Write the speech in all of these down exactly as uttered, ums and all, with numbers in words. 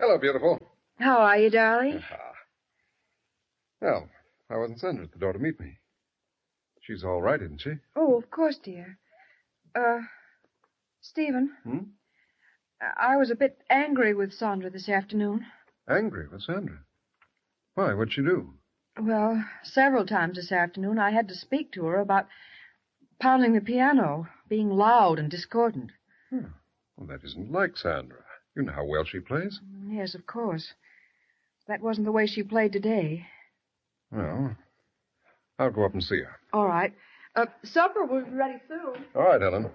Hello, beautiful. How are you, darling? Ah. Well, why wasn't Sandra at the door to meet me? She's all right, isn't she? Oh, of course, dear. Uh, Stephen. Hmm? I was a bit angry with Sandra this afternoon. Angry with Sandra? Why, what'd she do? Well, several times this afternoon I had to speak to her about pounding the piano, being loud and discordant. Hmm. Well, that isn't like Sandra. You know how well she plays. Yes, of course. That wasn't the way she played today. Well, I'll go up and see her. All right. Uh, supper will be ready soon. All right, Ellen.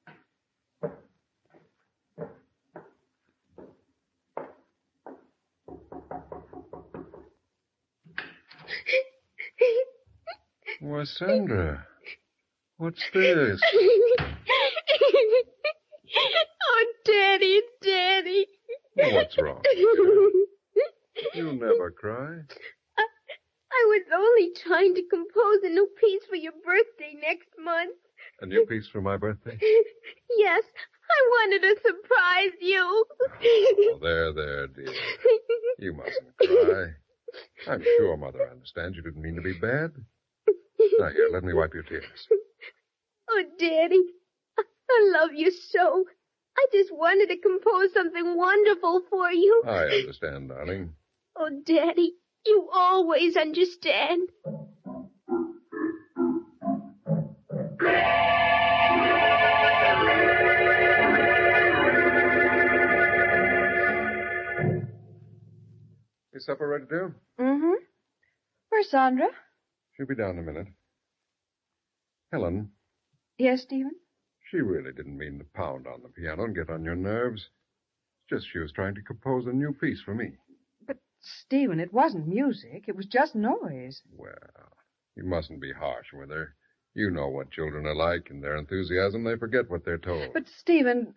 Why, Sandra, what's this? Oh, Daddy, Daddy. What's wrong? You never cry. I, I was only trying to compose a new piece for your birthday next month. A new piece for my birthday? Yes, I wanted to surprise you. Oh, there, there, dear. You mustn't cry. I'm sure Mother understands you didn't mean to be bad. Now, here, let me wipe your tears. Oh, Daddy, I, I love you so. I just wanted to compose something wonderful for you. I understand, darling. Oh, Daddy, you always understand. Is supper ready, dear? Mm-hmm. Where's Sandra? She'll be down in a minute. Helen, Yes, Stephen? she really didn't mean to pound on the piano and get on your nerves. It's just she was trying to compose a new piece for me. But, Stephen, it wasn't music. It was just noise. Well, you mustn't be harsh with her. You know what children are like. In their enthusiasm, they forget what they're told. But, Stephen,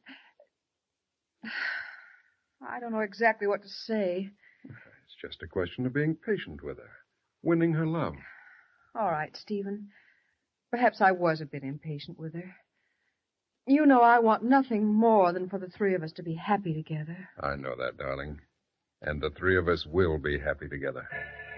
I don't know exactly what to say. It's just a question of being patient with her, winning her love. All right, Stephen. Perhaps I was a bit impatient with her. You know I want nothing more than for the three of us to be happy together. I know that, darling. And the three of us will be happy together.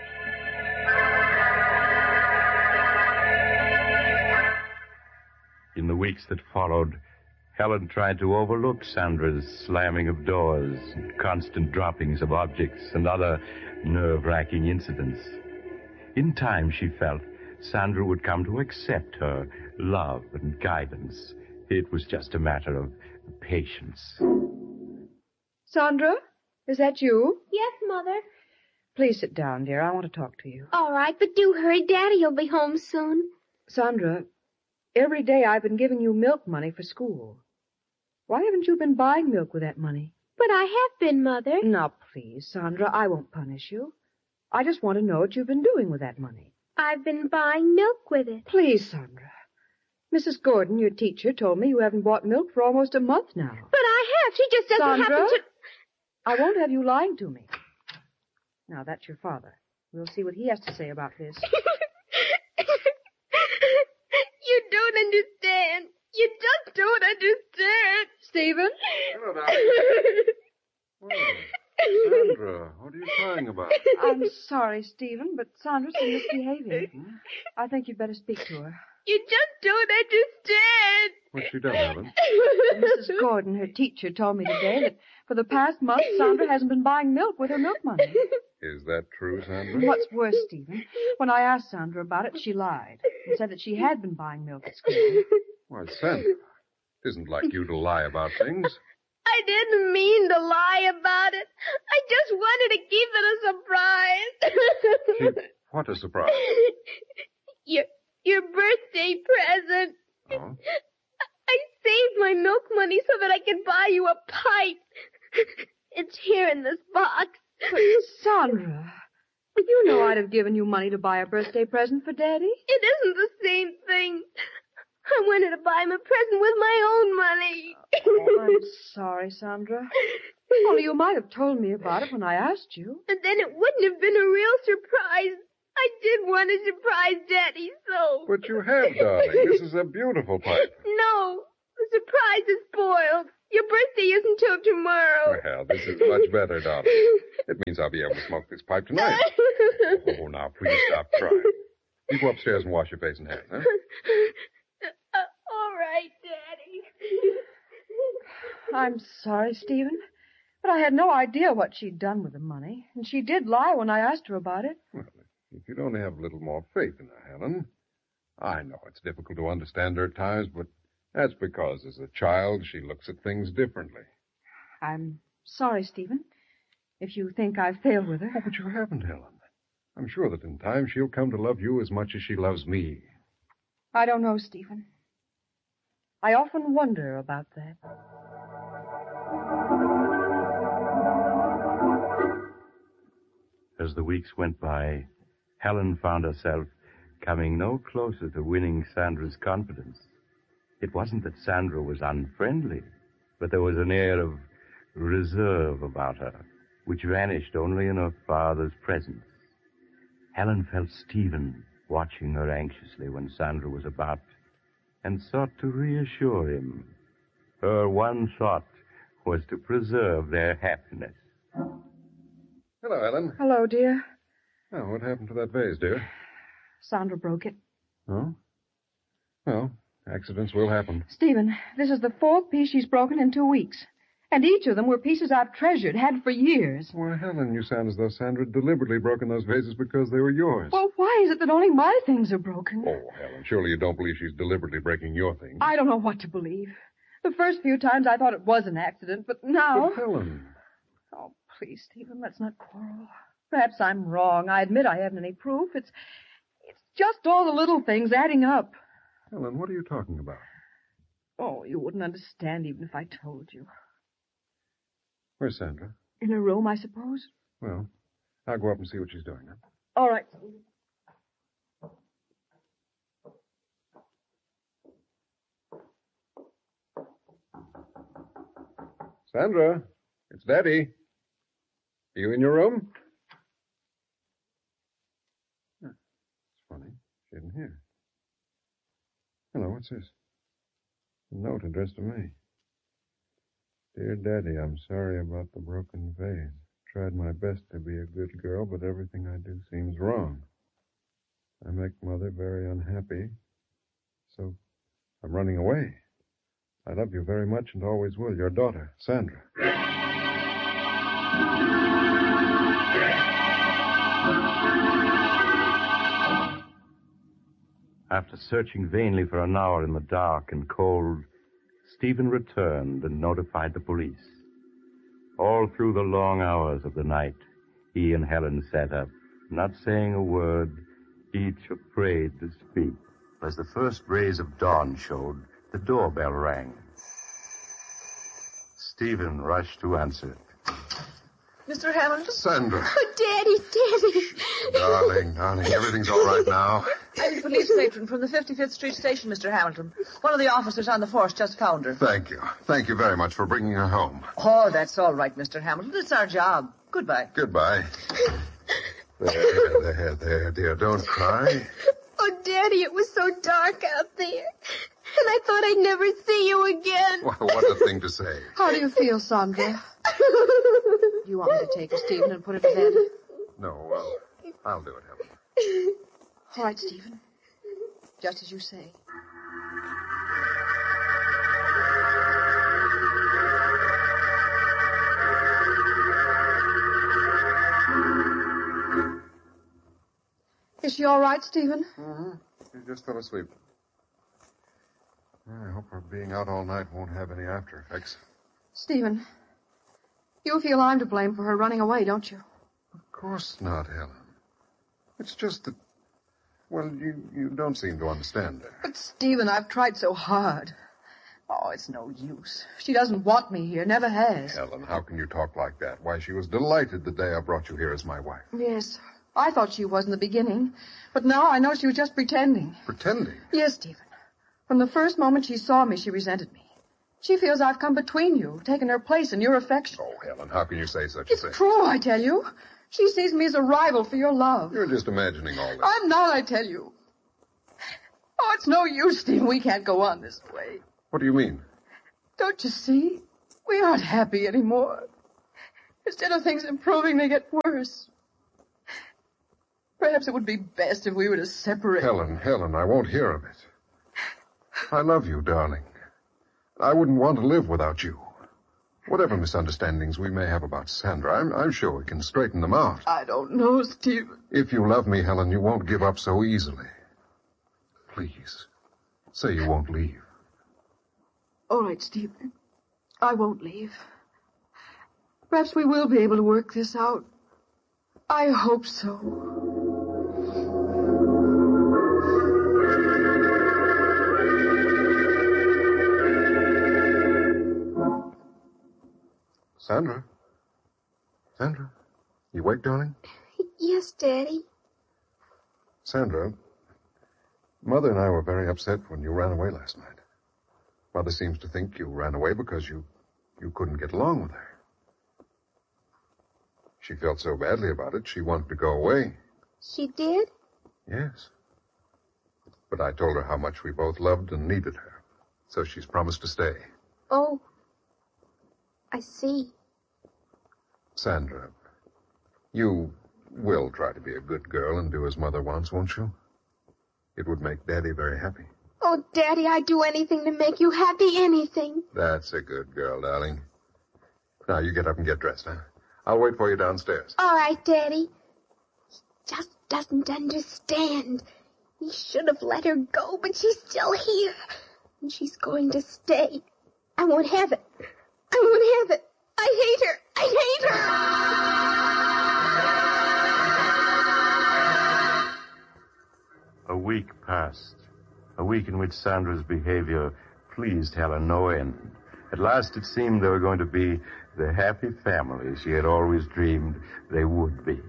In the weeks that followed, Helen tried to overlook Sandra's slamming of doors, and constant droppings of objects, and other nerve-wracking incidents. In time, she felt, Sandra would come to accept her love and guidance. It was just a matter of patience. Sandra, is that you? Yes, Mother. Please sit down, dear. I want to talk to you. All right, but do hurry. Daddy'll be home soon. Sandra, every day I've been giving you milk money for school. Why haven't you been buying milk with that money? But I have been, Mother. Now, please, Sandra, I won't punish you. I just want to know what you've been doing with that money. I've been buying milk with it. Please, Sandra. Missus Gordon, your teacher, told me you haven't bought milk for almost a month now. But I have. She just doesn't Sandra, happen to... I won't have you lying to me. Now, that's your father. We'll see what he has to say about this. You don't understand. You just don't understand. Stephen? Hello, darling. Oh, Sandra, what are you crying about? I'm sorry, Stephen, but Sandra's been misbehaving. I think you'd better speak to her. You just don't understand. What's she done, Helen? Missus Gordon, her teacher, told me today that for the past month, Sandra hasn't been buying milk with her milk money. Is that true, Sandra? What's worse, Stephen, when I asked Sandra about it, she lied and said that she had been buying milk at school. Why, Sandra, it isn't like you to lie about things. I didn't mean to lie about it. I just wanted to keep it a surprise. Gee, what a surprise. Your, your birthday present. Oh? I saved my milk money so that I could buy you a pipe. It's here in this box. But, Sandra, you know I'd have given you money to buy a birthday present for Daddy. It isn't the same thing. I wanted to buy him a present with my own money. Oh, I'm sorry, Sandra. Only you might have told me about it when I asked you. And then it wouldn't have been a real surprise. I did want to surprise Daddy so. But you have, darling. This is a beautiful pipe. No, the surprise is spoiled. Your birthday isn't till tomorrow. Well, this is much better, darling. It means I'll be able to smoke this pipe tonight. Oh, now, please stop crying. You go upstairs and wash your face and hands, huh? Uh, all right, Daddy. I'm sorry, Stephen, but I had no idea what she'd done with the money, and she did lie when I asked her about it. Well, if you'd only have a little more faith in her, Helen. I know it's difficult to understand her at times, but that's because as a child she looks at things differently. I'm sorry, Stephen, if you think I've failed with her. Oh, but you haven't, Helen. I'm sure that in time she'll come to love you as much as she loves me. I don't know, Stephen. I often wonder about that. As the weeks went by, Helen found herself coming no closer to winning Sandra's confidence. It wasn't that Sandra was unfriendly, but there was an air of reserve about her, which vanished only in her father's presence. Helen felt Stephen watching her anxiously when Sandra was about, and sought to reassure him. Her one thought was to preserve their happiness. Hello, Helen. Hello, dear. Oh, what happened to that vase, dear? Sandra broke it. Oh? Well, accidents will happen. Stephen, this is the fourth piece she's broken in two weeks. And each of them were pieces I've treasured, had for years. Why, Helen, you sound as though Sandra had deliberately broken those vases because they were yours. Well, why is it that only my things are broken? Oh, Helen, surely you don't believe she's deliberately breaking your things. I don't know what to believe. The first few times I thought it was an accident, but now... But, Helen... Oh, please, Stephen, let's not quarrel. Perhaps I'm wrong. I admit I haven't any proof. It's, it's just all the little things adding up. Helen, what are you talking about? Oh, you wouldn't understand even if I told you. Where's Sandra? In her room, I suppose. Well, I'll go up and see what she's doing now. All right. Sandra, it's Daddy. Are you in your room? Huh. It's funny. She isn't here. Hello, what's this? A note addressed to me. Dear Daddy, I'm sorry about the broken vase. Tried my best to be a good girl, but everything I do seems wrong. I make Mother very unhappy, so I'm running away. I love you very much and always will. Your daughter, Sandra. After searching vainly for an hour in the dark and cold, Stephen returned and notified the police. All through the long hours of the night, he and Helen sat up, not saying a word, each afraid to speak. As the first rays of dawn showed, the doorbell rang. Stephen rushed to answer it. Mister Hamilton? Sandra. Oh, Daddy, Daddy. Darling, darling, everything's all right now. I'm the police matron from the fifty-fifth Street Station, Mister Hamilton. One of the officers on the force just found her. Thank you. Thank you very much for bringing her home. Oh, that's all right, Mister Hamilton. It's our job. Goodbye. Goodbye. There, there, there, dear. Don't cry. Oh, Daddy, it was so dark out there. And I thought I'd never see you again. What, what a thing to say. How do you feel, Sandra? Do you want me to take her, Stephen, and put her to bed? No, well, I'll do it, Helen. All right, Stephen. Just as you say. Is she all right, Stephen? Mm-hmm. She just fell asleep. I hope her being out all night won't have any after effects. Stephen, you feel I'm to blame for her running away, don't you? Of course not, Helen. It's just that, well, you, you don't seem to understand her. But, Stephen, I've tried so hard. Oh, it's no use. She doesn't want me here, never has. Helen, how can you talk like that? Why, she was delighted the day I brought you here as my wife. Yes, I thought she was in the beginning. But now I know she was just pretending. Pretending? Yes, Stephen. From the first moment she saw me, she resented me. She feels I've come between you, taken her place in your affection. Oh, Helen, how can you say such It's a thing? true, I tell you. She sees me as a rival for your love. You're just imagining all this. I'm not, I tell you. Oh, it's no use, Stephen. We can't go on this way. What do you mean? Don't you see? We aren't happy anymore. Instead of things improving, they get worse. Perhaps it would be best if we were to separate. Helen, Helen, I won't hear of it. I love you, darling. I wouldn't want to live without you. Whatever misunderstandings we may have about Sandra, I'm, I'm sure we can straighten them out. I don't know, Stephen. If you love me, Helen, you won't give up so easily. Please, say you won't leave. All right, Stephen. I won't leave. Perhaps we will be able to work this out. I hope so. Sandra? Sandra? You awake, darling? Yes, Daddy. Sandra, Mother and I were very upset when you ran away last night. Mother seems to think you ran away because you, you couldn't get along with her. She felt so badly about it, she wanted to go away. She did? Yes. But I told her how much we both loved and needed her, so she's promised to stay. Oh, I see. Sandra, you will try to be a good girl and do as Mother wants, won't you? It would make Daddy very happy. Oh, Daddy, I'd do anything to make you happy, anything. That's a good girl, darling. Now, you get up and get dressed, huh? I'll wait for you downstairs. All right, Daddy. He just doesn't understand. He should have let her go, but she's still here. And she's going to stay. I won't have it. I won't have it. I hate her. I hate A her. week passed. A week in which Sandra's behavior pleased Helen no end. At last it seemed they were going to be the happy family she had always dreamed they would be.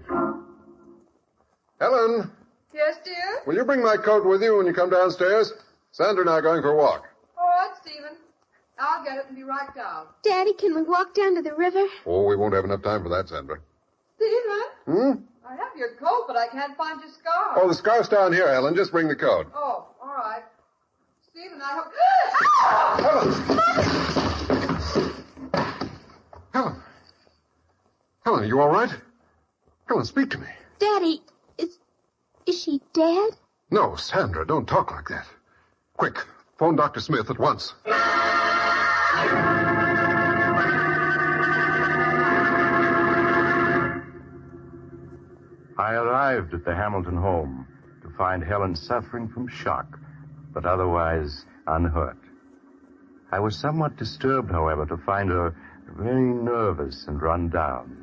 Helen, Yes, dear? will you bring my coat with you when you come downstairs? Sandra and I are going for a walk. All right, Stephen. I'll get it and be right down. Daddy, can we walk down to the river? Oh, we won't have enough time for that, Sandra. Stephen? Hmm? I have your coat, but I can't find your scarf. Oh, the scarf's down here, Helen. Just bring the coat. Oh, all right. Stephen, I hope... Helen! Helen! Helen, are you all right? Helen, speak to me. Daddy, is... is she dead? No, Sandra, don't talk like that. Quick, phone Doctor Smith at once. I arrived at the Hamilton home to find Helen suffering from shock, but otherwise unhurt. I was somewhat disturbed, however, to find her very nervous and run down.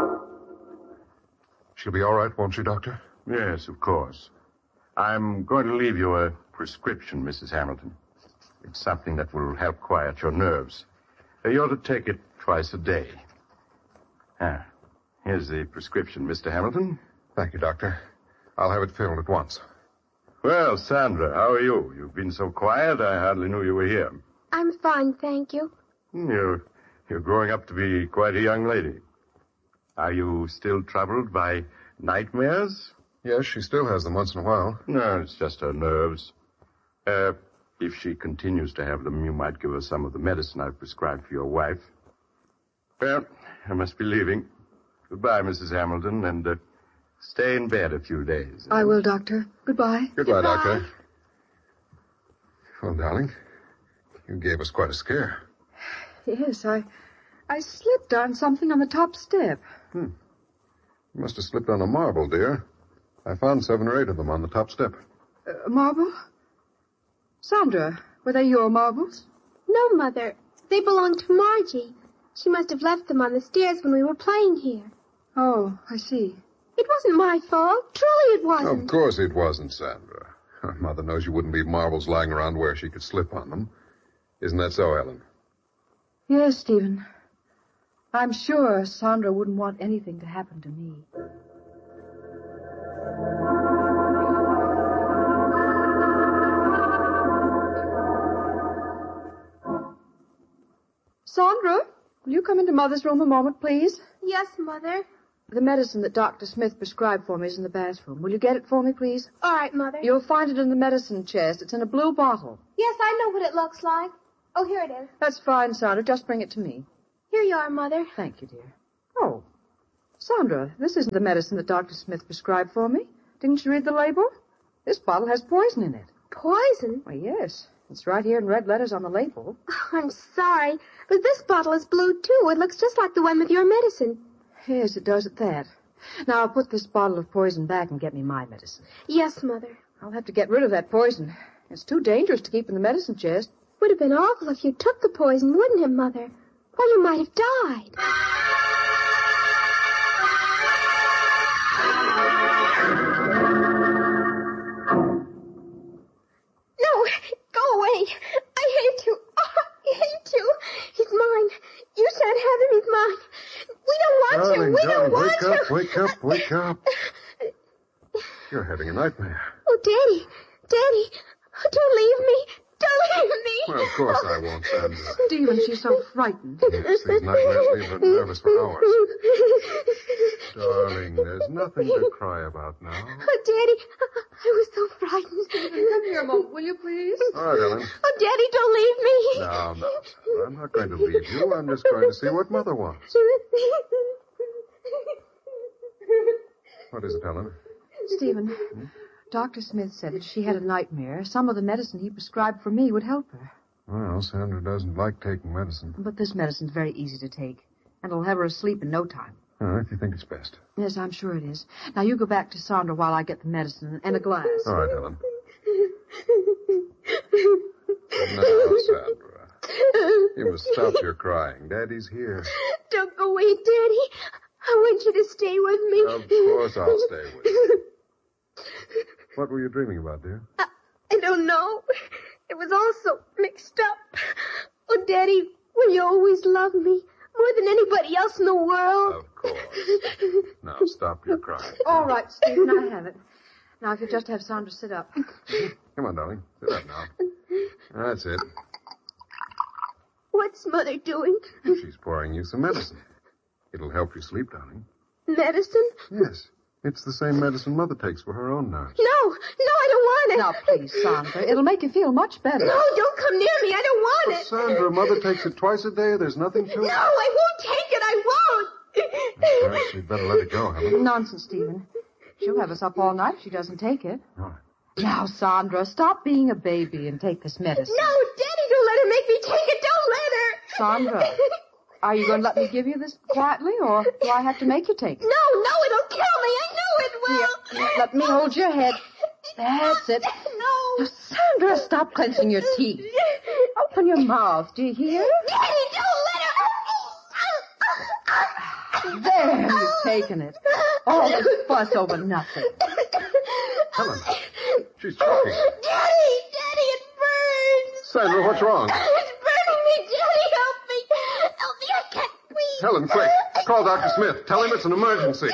She'll be all right, won't she, Doctor? Yes, of course. I'm going to leave you a prescription, Missus Hamilton. It's something that will help quiet your nerves. You ought to take it twice a day. Ah, here's the prescription, Mister Hamilton. Thank you, Doctor. I'll have it filled at once. Well, Sandra, how are you? You've been so quiet, I hardly knew you were here. I'm fine, thank you. You're, you're growing up to be quite a young lady. Are you still troubled by nightmares? Yes, she still has them once in a while. No, it's just her nerves. Uh, if she continues to have them, you might give her some of the medicine I've prescribed for your wife. Well, I must be leaving. Goodbye, Missus Hamilton, and uh, stay in bed a few days. I will, Doctor. Goodbye. Goodbye, Goodbye. Doctor. Well, darling, you gave us quite a scare. Yes, I... I slipped on something on the top step. Hmm. You must have slipped on a marble, dear. I found seven or eight of them on the top step. Uh, marble? Sandra, were they your marbles? No, Mother. They belong to Margie. She must have left them on the stairs when we were playing here. Oh, I see. It wasn't my fault. Truly it wasn't. Of course it wasn't, Sandra. Mother knows you wouldn't leave marbles lying around where she could slip on them. Isn't that so, Ellen? Yes, Stephen. I'm sure Sandra wouldn't want anything to happen to me. Sandra, will you come into Mother's room a moment, please? Yes, Mother. The medicine that Doctor Smith prescribed for me is in the bathroom. Will you get it for me, please? All right, Mother. You'll find it in the medicine chest. It's in a blue bottle. Yes, I know what it looks like. Oh, here it is. That's fine, Sandra. Just bring it to me. Here you are, Mother. Thank you, dear. Oh, Sandra, this isn't the medicine that Doctor Smith prescribed for me. Didn't you read the label? This bottle has poison in it. Poison? Why, yes. It's right here in red letters on the label. Oh, I'm sorry, but this bottle is blue, too. It looks just like the one with your medicine. Yes, it does at that. Now, I'll put this bottle of poison back and get me my medicine. Yes, Mother. I'll have to get rid of that poison. It's too dangerous to keep in the medicine chest. Would have been awful if you took the poison, wouldn't it, Mother? Or you might have died. No, go away. I hate you. Oh, I hate you. He's mine. You shan't have him. He's mine. We don't want Darling, you. We darling, don't want wake you. up, wake up, wake up. You're having a nightmare. Oh, Daddy. Daddy. Oh, don't leave me. Don't leave me. Well, of course I won't, Sandra. Stephen, she's so frightened. Yes, these nightmares leave her nervous for hours. Darling, there's nothing to cry about now. Oh, Daddy, I was so frightened. Come here a moment, will you, please? All right, Ellen. Oh, Daddy, don't leave me. No, no, Sandra, I'm not going to leave you. I'm just going to see what Mother wants. What is it, Ellen? Stephen, hmm? Doctor Smith said that she had a nightmare. Some of the medicine he prescribed for me would help her. Well, Sandra doesn't like taking medicine. But this medicine's very easy to take, and it'll have her asleep in no time. Oh, if you think it's best. Yes, I'm sure it is. Now, you go back to Sandra while I get the medicine and a glass. All right, Ellen. Now, Sandra, you must stop your crying. Daddy's here. Don't go away, Daddy. I want you to stay with me. Of course I'll stay with you. What were you dreaming about, dear? I, I don't know. It was all so mixed up. Oh, Daddy, will you always love me more than anybody else in the world? Of course. Now, stop your crying. All right, Stephen, I have it. Now, if you just have Sandra sit up. Come on, darling. Sit up now. That's it. What's Mother doing? She's pouring you some medicine. It'll help you sleep, darling. Medicine? Yes. It's the same medicine Mother takes for her own nerves. No, no, I don't want it. Now, please, Sandra. It'll make you feel much better. No, don't come near me. I don't want But it. Sandra, Mother takes it twice a day. There's nothing to it. No, I won't take it. I won't. Perhaps you'd better let it go, Helen. Nonsense, Stephen. She'll have us up all night if she doesn't take it. All right. Now, Sandra, stop being a baby and take this medicine. No, Daddy, don't let her make me take it. Don't let her. Sandra, are you going to let me give you this quietly, or do I have to make you take it? No, no, it'll kill me. I know it will. Here, let me hold your head. That's it. No. Now, Sandra, stop clenching your teeth. Open your mouth. Do you hear? Daddy, don't let her. There, you've taken it. All this fuss over nothing. Helen, she's choking. Daddy, Daddy, it burns. Sandra, what's wrong? It's burning me. Daddy, help me. Help me. I can't breathe. Helen, quick. Call Doctor Smith. Tell him it's an emergency.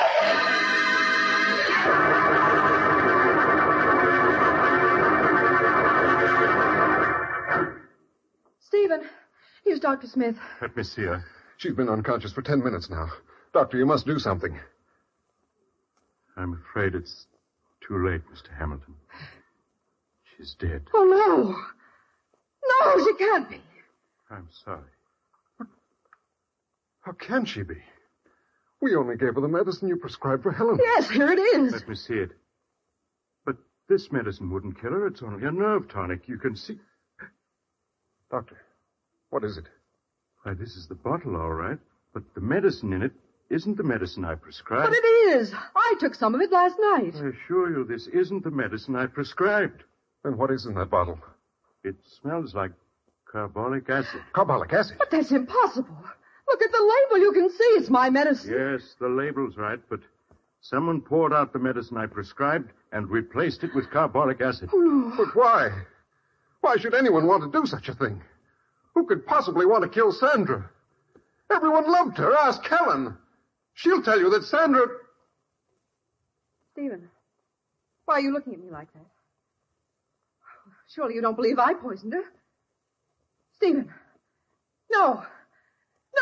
Stephen, here's Doctor Smith. Let me see her. She's been unconscious for ten minutes now. Doctor, you must do something. I'm afraid it's too late, Mister Hamilton. She's dead. Oh, no. No, she can't be. I'm sorry. How can she be? We only gave her the medicine you prescribed for Helen. Yes, here it is. Let me see it. But this medicine wouldn't kill her. It's only a nerve tonic. You can see... Doctor, what is it? Why, this is the bottle, all right. But the medicine in it isn't the medicine I prescribed. But it is. I took some of it last night. I assure you, this isn't the medicine I prescribed. Then what is in that bottle? It smells like carbolic acid. Carbolic acid. But that's impossible. Look at the label. You can see it's my medicine. Yes, the label's right, but someone poured out the medicine I prescribed and replaced it with carbolic acid. Oh, no. But why? Why should anyone want to do such a thing? Who could possibly want to kill Sandra? Everyone loved her. Ask Helen. She'll tell you that Sandra... Stephen, why are you looking at me like that? Surely you don't believe I poisoned her. Stephen, no.